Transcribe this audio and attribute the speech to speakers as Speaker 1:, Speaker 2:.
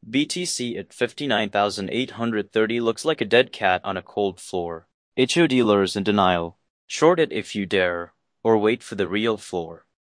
Speaker 1: BTC at 59,830 looks like a dead cat on a cold floor. HO dealers in denial. Short it if you dare, or wait for the real floor.